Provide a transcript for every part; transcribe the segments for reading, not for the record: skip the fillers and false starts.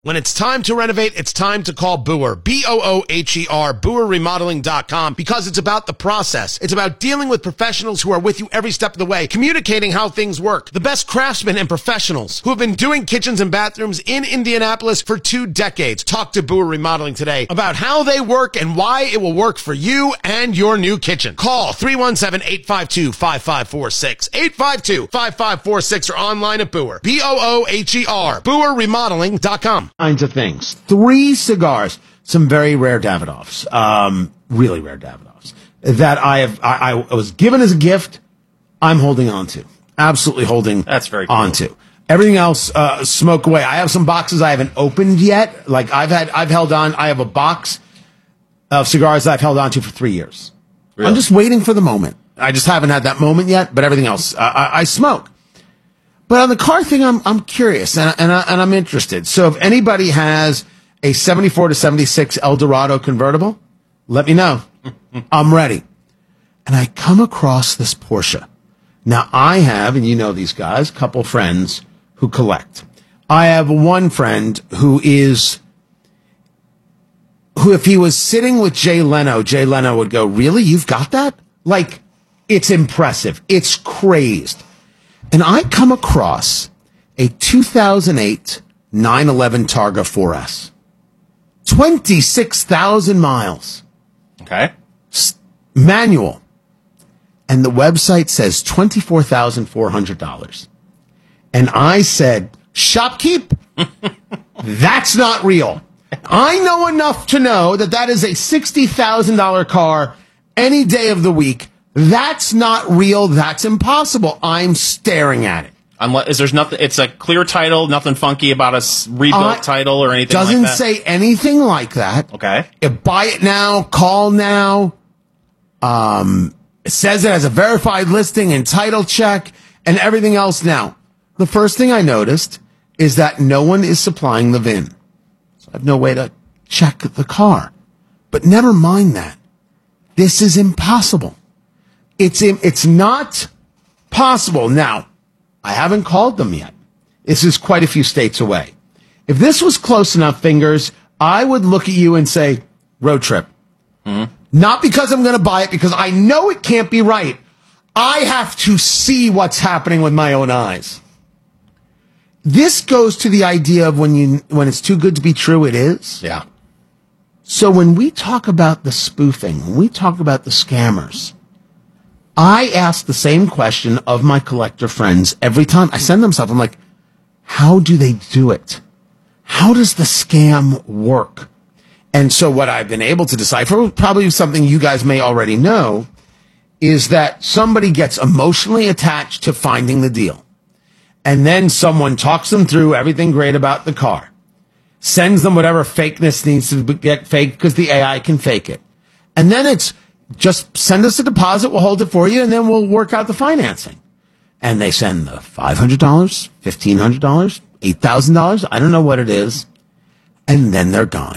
When it's time to renovate, it's time to call Booher. B-O-O-H-E-R, BooherRemodeling.com, because it's about the process. It's about dealing with professionals who are with you every step of the way, communicating how things work. The best craftsmen and professionals who have been doing kitchens and bathrooms in Indianapolis for 2 decades. Talk to Booher Remodeling today about how they work and why it will work for you and your new kitchen. Call 317-852-5546, 852-5546, or online at Booher. B-O-O-H-E-R, BooherRemodeling.com. Kinds of things. 3 cigars, some very rare Davidoffs, really rare Davidoffs, that I was given as a gift. I'm holding on to, absolutely holding. That's very cool. On to. Everything else, smoke away. I have some boxes I haven't opened yet. Like I have a box of cigars that I've held on to for 3 years. Really? I'm just waiting for the moment. I just haven't had that moment yet, but everything else, I smoke. But on the car thing, I'm curious and I'm interested. So if anybody has a 74 to 76 Eldorado convertible, let me know. I'm ready. And I come across this Porsche. Now I have, and you know these guys, a couple friends who collect. I have one friend who if he was sitting with Jay Leno would go, "Really? You've got that?" Like, it's impressive. It's crazed. And I come across a 2008 911 Targa 4S. 26,000 miles. Okay. Manual. And the website says $24,400. And I said, "Shopkeep, that's not real. I know enough to know that is a $60,000 car any day of the week. That's not real. That's impossible." I'm staring at it. Unless there's nothing, it's a clear title, nothing funky about a rebuilt title or anything like that. Doesn't say anything like that. Okay. Buy it now, call now. It says it has a verified listing and title check and everything else now. The first thing I noticed is that no one is supplying the VIN. So I have no way to check the car. But never mind that. This is impossible. It's not possible. Now, I haven't called them yet. This is quite a few states away. If this was close enough, Fingers, I would look at you and say, road trip. Mm-hmm. Not because I'm going to buy it, because I know it can't be right. I have to see what's happening with my own eyes. This goes to the idea of when it's too good to be true, it is. Yeah. So when we talk about the spoofing, when we talk about the scammers, I ask the same question of my collector friends every time I send them stuff. I'm like, how do they do it? How does the scam work? And so what I've been able to decipher, probably something you guys may already know, is that somebody gets emotionally attached to finding the deal. And then someone talks them through everything great about the car, sends them whatever fakeness needs to get faked because the AI can fake it. And then it's, just send us a deposit, we'll hold it for you, and then we'll work out the financing. And they send the $500, $1,500, $8,000, I don't know what it is, and then they're gone.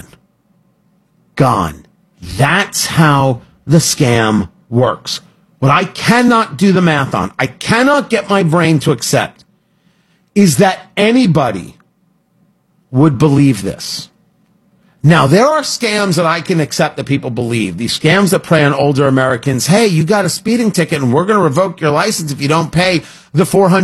Gone. That's how the scam works. What I cannot do the math on, I cannot get my brain to accept, is that anybody would believe this. Now, there are scams that I can accept that people believe. These scams that prey on older Americans. Hey, you got a speeding ticket and we're going to revoke your license if you don't pay the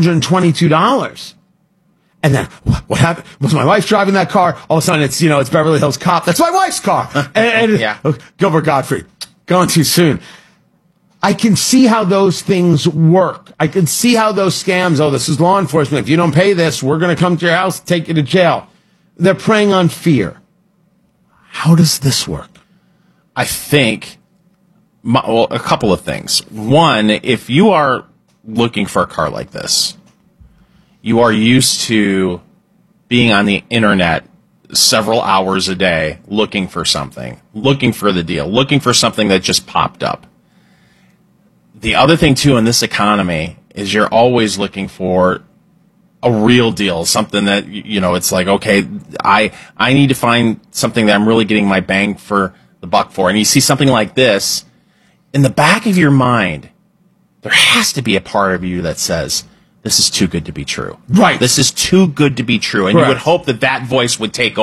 $422. And then what happened? Was my wife driving that car? All of a sudden it's Beverly Hills Cop. That's my wife's car. And yeah. Gilbert Gottfried. Gone too soon. I can see how those things work. I can see how those scams, this is law enforcement. If you don't pay this, we're going to come to your house, take you to jail. They're preying on fear. How does this work? I think, a couple of things. One, if you are looking for a car like this, you are used to being on the internet several hours a day looking for something, looking for the deal, looking for something that just popped up. The other thing, too, in this economy is you're always looking for a real deal, something that, it's like, okay, I need to find something that I'm really getting my bang for the buck for. And you see something like this, in the back of your mind, there has to be a part of you that says, this is too good to be true. Right. This is too good to be true. And Correct. You would hope that voice would take